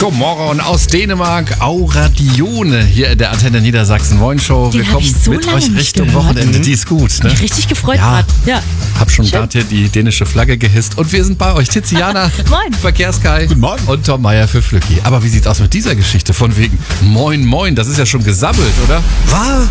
Guten Morgen aus Dänemark, Auradione hier in der Antenne Niedersachsen Moin Show. Wir kommen so mit lange euch nicht Richtung gehört. Wochenende, die ist gut. Ne? Mich richtig gefreut Ja. gerade. Ja. Hab schon gerade hier die dänische Flagge gehisst und wir sind bei euch. Tiziana, Moin. Verkehrskai Guten Morgen. und Tom Meier für Flücki. Aber wie sieht's aus mit dieser Geschichte von wegen Moin Moin? Das ist ja schon gesammelt, oder? Wahr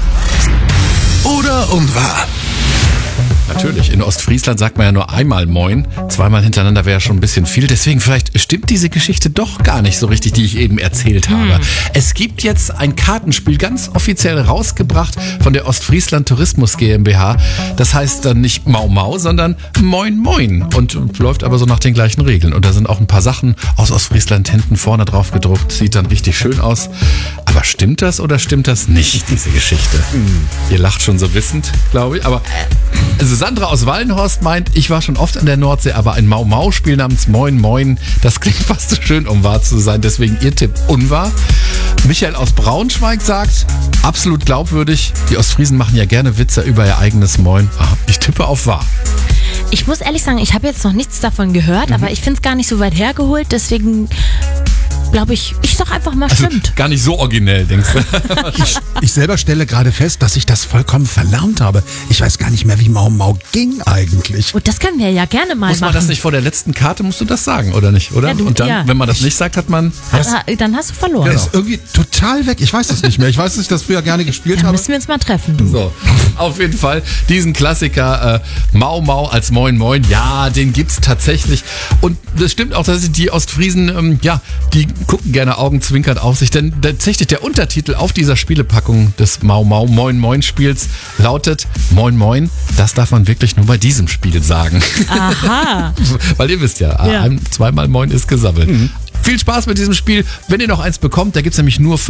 oder unwahr? Natürlich, in Ostfriesland sagt man ja nur einmal Moin. Zweimal hintereinander wäre ja schon ein bisschen viel. Deswegen vielleicht stimmt diese Geschichte doch gar nicht so richtig, die ich eben erzählt habe. Es gibt jetzt ein Kartenspiel, ganz offiziell rausgebracht von der Ostfriesland Tourismus GmbH. Das heißt dann nicht Mau Mau, sondern Moin Moin. Und läuft aber so nach den gleichen Regeln. Und da sind auch ein paar Sachen aus Ostfriesland hinten vorne drauf gedruckt. Sieht dann richtig schön aus. Aber stimmt das oder stimmt das nicht, diese Geschichte? Ihr lacht schon so wissend, glaube ich. Aber also Sandra aus Wallenhorst meint, ich war schon oft an der Nordsee, aber ein Mau-Mau-Spiel namens Moin Moin, das klingt fast zu schön, um wahr zu sein. Deswegen ihr Tipp unwahr. Michael aus Braunschweig sagt, absolut glaubwürdig. Die Ostfriesen machen ja gerne Witze über ihr eigenes Moin. Ich tippe auf wahr. Ich muss ehrlich sagen, ich habe jetzt noch nichts davon gehört, aber ich finde es gar nicht so weit hergeholt. Deswegen glaube ich, sag einfach mal stimmt. Gar nicht so originell, denkst du? Ich selber stelle gerade fest, dass ich das vollkommen verlernt habe. Ich weiß gar nicht mehr, wie Mau Mau ging eigentlich. Und das können wir ja gerne mal Muss man machen. das nicht vor der letzten Karte, musst du das sagen, oder nicht? Oder? Ja, du- Und dann, ja. wenn man das nicht sagt, hat man... Dann hast du verloren. Der ist irgendwie total weg. Ich weiß es nicht mehr. Ich weiß, dass ich das früher gerne gespielt Dann habe. müssen wir uns mal treffen. Du. So, auf jeden Fall diesen Klassiker Mau Mau als Moin Moin, ja, den gibt's tatsächlich. Und das stimmt auch, dass die Ostfriesen, die gucken gerne augenzwinkert auf sich, denn tatsächlich der Untertitel auf dieser Spielepackung des Mau Mau Moin Moin Spiels lautet Moin Moin, das darf man wirklich nur bei diesem Spiel sagen. Aha. Weil ihr wisst ja, Ja. zweimal Moin ist gesammelt. Viel Spaß mit diesem Spiel. Wenn ihr noch eins bekommt, da gibt's nämlich nur